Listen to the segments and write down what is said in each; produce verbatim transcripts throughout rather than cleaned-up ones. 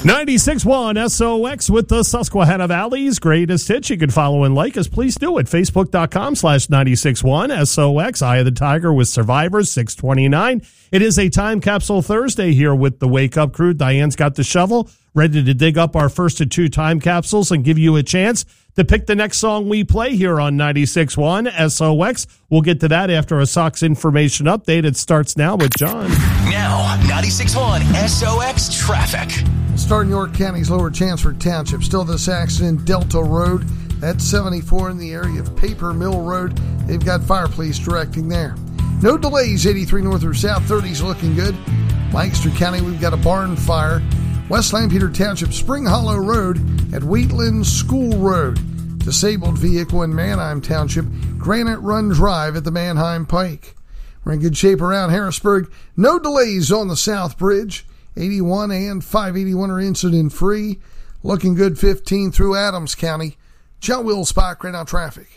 ninety-six point one S O X with the Susquehanna Valley's greatest hits. You can follow and like us. Please do it. Facebook.com slash 961 SOX. Eye of the Tiger with Survivors, six twenty-nine. It is a Time Capsule Thursday here with the Wake Up Crew. Diane's got the shovel, ready to dig up our first of two time capsules and give you a chance to pick the next song we play here on ninety-six point one S O X. We'll get to that after a Sox information update. It starts now with John. Now, ninety-six point one S O X traffic. Starting York County's Lower Chancellor Township. Still this accident, Delta Road. That's seventy-four in the area of Paper Mill Road. They've got fire police directing there. No delays, eighty-three north or south, thirty's looking good. Lancaster County, we've got a barn fire. West Lampeter Township, Spring Hollow Road at Wheatland School Road. Disabled vehicle in Manheim Township, Granite Run Drive at the Manheim Pike. We're in good shape around Harrisburg. No delays on the South Bridge. eighty-one and five eighty-one are incident free. Looking good fifteen through Adams County. John Will Spock right now traffic.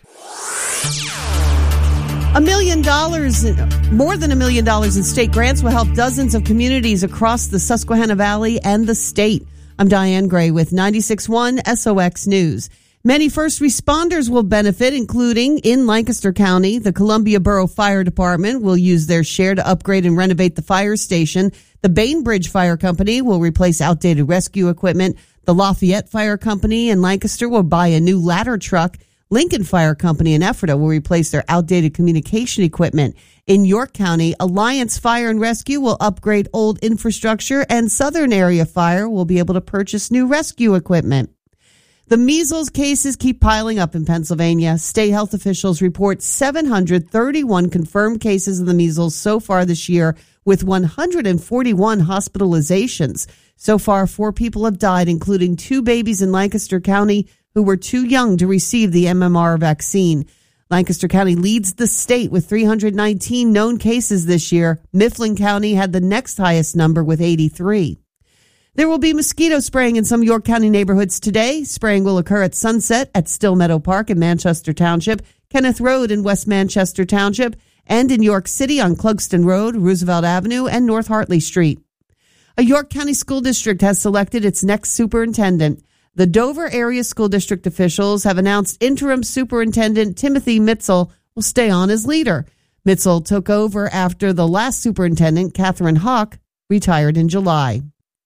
A million dollars, more than a million dollars in state grants will help dozens of communities across the Susquehanna Valley and the state. I'm Diane Gray with ninety-six point one S O X News. Many first responders will benefit, including in Lancaster County. The Columbia Borough Fire Department will use their share to upgrade and renovate the fire station. The Bainbridge Fire Company will replace outdated rescue equipment. The Lafayette Fire Company in Lancaster will buy a new ladder truck. Lincoln Fire Company in Ephrata will replace their outdated communication equipment. In York County, Alliance Fire and Rescue will upgrade old infrastructure, and Southern Area Fire will be able to purchase new rescue equipment. The measles cases keep piling up in Pennsylvania. State health officials report seven hundred thirty-one confirmed cases of the measles so far this year, with one hundred forty-one hospitalizations. So far, four people have died, including two babies in Lancaster County who were too young to receive the M M R vaccine. Lancaster County leads the state with three hundred nineteen known cases this year. Mifflin County had the next highest number with eighty-three. There will be mosquito spraying in some York County neighborhoods today. Spraying will occur at sunset at Still Meadow Park in Manchester Township, Kenneth Road in West Manchester Township, and in York City on Clugston Road, Roosevelt Avenue, and North Hartley Street. A York County school district has selected its next superintendent. The Dover Area School District officials have announced interim superintendent Timothy Mitzel will stay on as leader. Mitzel took over after the last superintendent, Catherine Hawk, retired in July.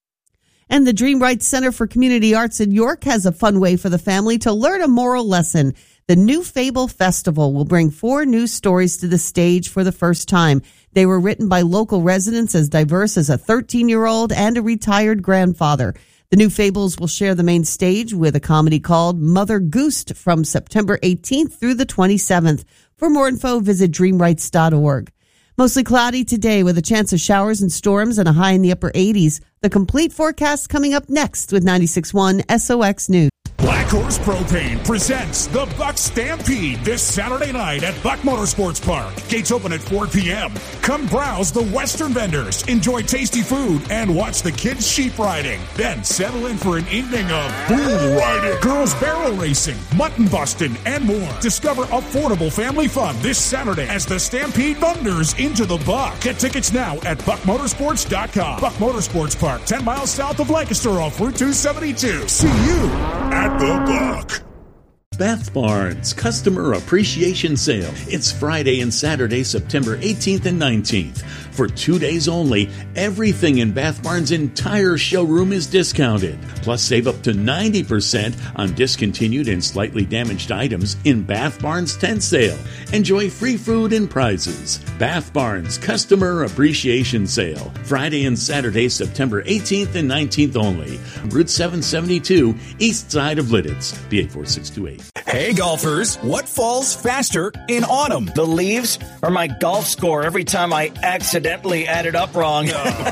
And the Dream Rights Center for Community Arts in York has a fun way for the family to learn a moral lesson. The New Fable Festival will bring four new stories to the stage for the first time. They were written by local residents as diverse as a thirteen-year-old and a retired grandfather. The New Fables will share the main stage with a comedy called Mother Goose from September eighteenth through the twenty-seventh. For more info, visit dream rights dot org. Mostly cloudy today with a chance of showers and storms and a high in the upper eighties. The complete forecast coming up next with ninety-six point one S O X News. Black Horse Propane presents the Buck Stampede this Saturday night at Buck Motorsports Park. Gates open at four p.m. Come browse the Western vendors, enjoy tasty food, and watch the kids sheep riding. Then settle in for an evening of bull riding, girls barrel racing, mutton busting, and more. Discover affordable family fun this Saturday as the Stampede thunders into the Buck. Get tickets now at buck motorsports dot com. Buck Motorsports Park, ten miles south of Lancaster off Route two seventy-two. See you at the Buck. Bath Barnes Customer Appreciation Sale. It's Friday and Saturday, September eighteenth and nineteenth. For two days only, everything in Bath Barnes' entire showroom is discounted. Plus, save up to ninety percent on discontinued and slightly damaged items in Bath Barnes' tent sale. Enjoy free food and prizes. Bath Barnes Customer Appreciation Sale. Friday and Saturday, September eighteenth and nineteenth only. Route seven seventy-two, east side of Lidditz. B eight four six two eight. Hey golfers, what falls faster in autumn? The leaves or my golf score every time I accidentally add it up wrong.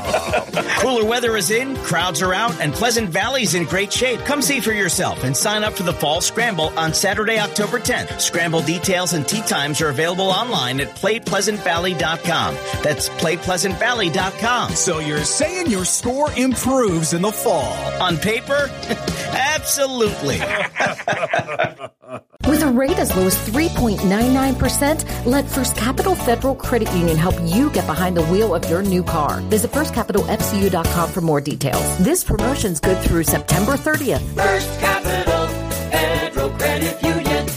Cooler weather is in, crowds are out, and Pleasant Valley's in great shape. Come see for yourself and sign up for the Fall Scramble on Saturday, October tenth. Scramble details and tee times are available online at play pleasant valley dot com. That's play pleasant valley dot com. So you're saying your score improves in the fall? On paper? Absolutely. With a rate as low as three point nine nine percent. Let First Capital Federal Credit Union help you get behind the wheel of your new car. Visit first capital f c u dot com for more details. This promotion's good through September thirtieth. First Capital Federal Credit Union.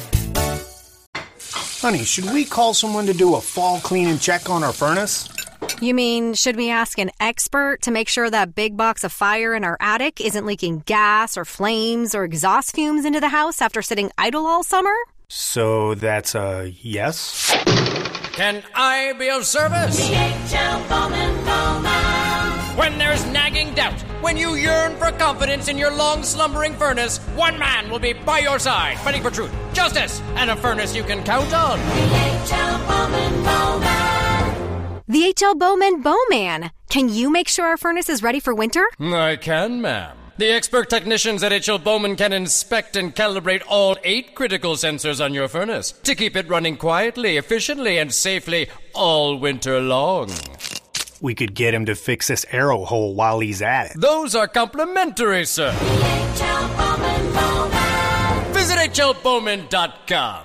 Honey, should we call someone to do a fall clean and check on our furnace? You mean, should we ask an expert to make sure that big box of fire in our attic isn't leaking gas or flames or exhaust fumes into the house after sitting idle all summer? So that's a yes? Can I be of service? D H L Bowman Bowman. When there's nagging doubt, when you yearn for confidence in your long-slumbering furnace, one man will be by your side, fighting for truth, justice, and a furnace you can count on. D H L Bowman Bowman. The H L Bowman Bowman. Can you make sure our furnace is ready for winter? I can, ma'am. The expert technicians at H L Bowman can inspect and calibrate all eight critical sensors on your furnace to keep it running quietly, efficiently, and safely all winter long. We could get him to fix this arrow hole while he's at it. Those are complimentary, sir. H L Bowman Bowman. Visit H L Bowman dot com.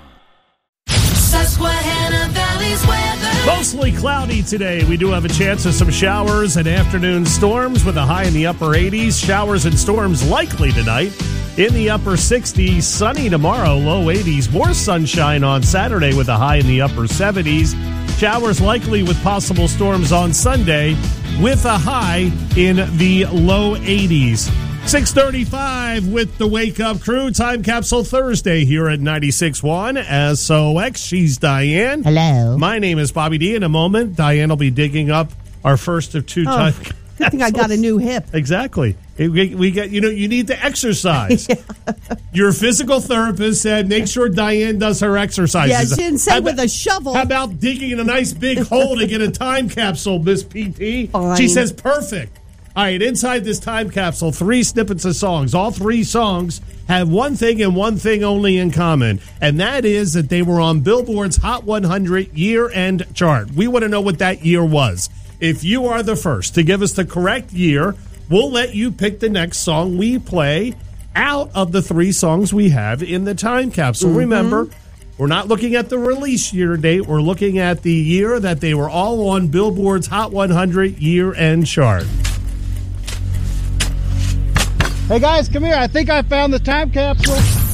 Susquehanna Valley's weather. Mostly cloudy today. We do have a chance of some showers and afternoon storms with a high in the upper eighties. Showers and storms likely tonight in the upper sixties. Sunny tomorrow, low eighties. More sunshine on Saturday with a high in the upper seventies. Showers likely with possible storms on Sunday with a high in the low eighties. six thirty-five with the Wake Up Crew. Time Capsule Thursday here at ninety-six point one S O X. She's Diane. Hello. My name is Bobby D. In a moment, Diane will be digging up our first of two oh, time Good thing I got a new hip. Exactly. We, we get, you know, you need to exercise. Yeah. Your physical therapist said make sure Diane does her exercises. Yeah, she didn't say how with about, a shovel. How about digging in a nice big hole to get a time capsule, Miss P T? Fine. She says perfect. All right, inside this time capsule, three snippets of songs. All three songs have one thing and one thing only in common, and that is that they were on Billboard's Hot one hundred year-end chart. We want to know what that year was. If you are the first to give us the correct year, we'll let you pick the next song we play out of the three songs we have in the time capsule. Mm-hmm. Remember, we're not looking at the release year date. We're looking at the year that they were all on Billboard's Hot one hundred year-end chart. Hey guys, come here. I think I found the time capsule.